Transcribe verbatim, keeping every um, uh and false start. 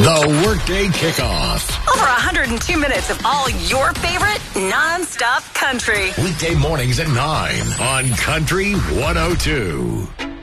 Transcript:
The Workday Kickoff. Over one hundred two minutes of all your favorite non-stop country. Weekday mornings at nine on Country one oh two.